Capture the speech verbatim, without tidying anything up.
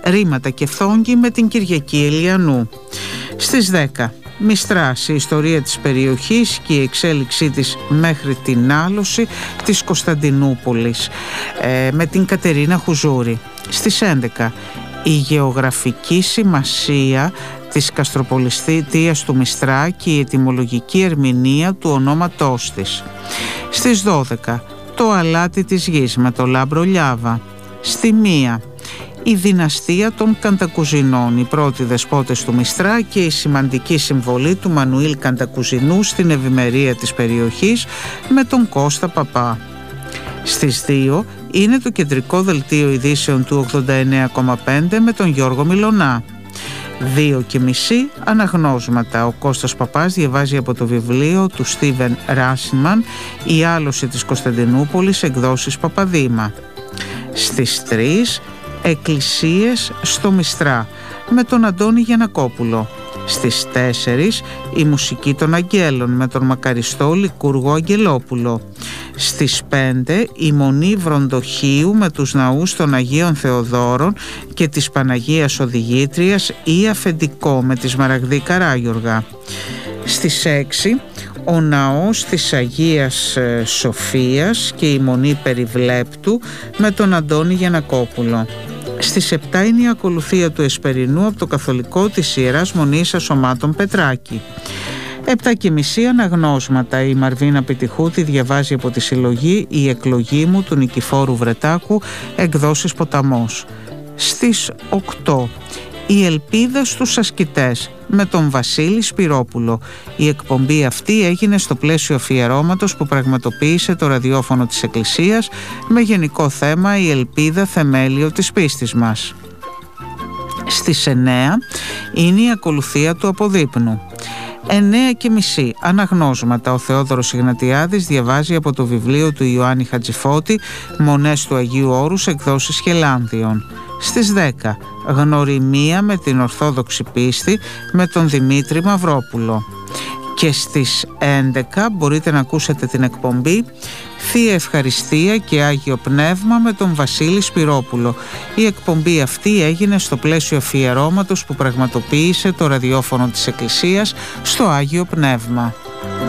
Ρήματα και φθόγγι με την Κυριακή Ελιανού. Στις δέκα, Μιστράς, η ιστορία της περιοχής και η εξέλιξή της μέχρι την άλωση της Κωνσταντινούπολης ε, με την Κατερίνα Χουζούρη. Στις έντεκα, η γεωγραφική σημασία της καστροπολιστείας του Μιστρά και η ετυμολογική ερμηνεία του ονόματός της. Στις δώδεκα, το αλάτι της γης με το Λάμπρο Λιάβα. Στη μία, η δυναστεία των Καντακουζινών, οι πρώτοι δεσπότες του Μιστρά και η σημαντική συμβολή του Μανουήλ Καντακουζινού στην ευημερία της περιοχής με τον Κώστα Παπά. Στις δύο, είναι το κεντρικό δελτίο ειδήσεων του ογδόντα εννέα κόμμα πέντε με τον Γιώργο Μιλωνά. Δύο και μισή, αναγνώσματα. Ο Κώστας Παπάς διαβάζει από το βιβλίο του Στίβεν Ράσιμαν «Η άλωση της Κωνσταντινούπολης», εκδόσεις Παπαδήμα. Στις τρεις, εκκλησίες στο Μιστρά με τον Αντώνη Γιαννακόπουλο. Στις τέσσερις, η μουσική των Αγγέλων με τον μακαριστό Λικούργο Αγγελόπουλο. Στις πέντε, η Μονή Βροντοχείου με τους ναούς των Αγίων Θεοδόρων και της Παναγίας Οδηγήτριας ή Αφεντικό με τη Σμαραγδή Καράγιοργα. Στις έξι, ο ναός της Αγίας Σοφίας και η Μονή Περιβλέπτου με τον Αντώνη Γιαννακόπουλο. Στις επτά είναι η ακολουθία του Εσπερινού από το καθολικό της Ιεράς Μονής Ασωμάτων Πετράκη. Επτά και μισή, αναγνώσματα. Η Μαρβίνα Πιτυχούτη διαβάζει από τη συλλογή «Η εκλογή μου» του Νικηφόρου Βρετάκου, εκδόσεις Ποταμός. Στις οκτώ, η ελπίδα στους ασκητές με τον Βασίλη Σπυρόπουλο. Η εκπομπή αυτή έγινε στο πλαίσιο αφιερώματος που πραγματοποίησε το ραδιόφωνο της Εκκλησίας με γενικό θέμα «Η ελπίδα θεμέλιο της πίστης μας». Στις εννέα, είναι η ακολουθία του Αποδείπνου. Εννέα και μισή, αναγνώσματα. Ο Θεόδωρος Ιγνατιάδης διαβάζει από το βιβλίο του Ιωάννη Χατζηφώτη «Μονές του Αγίου Όρους», εκδόσεις Χελάνδιον. Στις δέκα, γνωριμία με την Ορθόδοξη πίστη με τον Δημήτρη Μαυρόπουλο. Και στις έντεκα μπορείτε να ακούσετε την εκπομπή Θεία Ευχαριστία και Άγιο Πνεύμα με τον Βασίλη Σπυρόπουλο. Η εκπομπή αυτή έγινε στο πλαίσιο αφιερώματος που πραγματοποίησε το ραδιόφωνο της Εκκλησίας στο Άγιο Πνεύμα.